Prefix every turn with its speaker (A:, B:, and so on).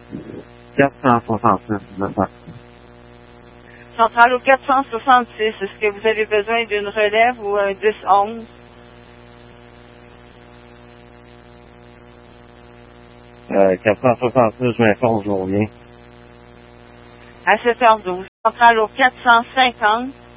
A: 466, maintenant.
B: Centrale au 466, est-ce que vous avez besoin d'une relève ou un 10-11?
A: Euh, 466, je m'informe, je reviens.
B: À 7h12. Centrale au 450.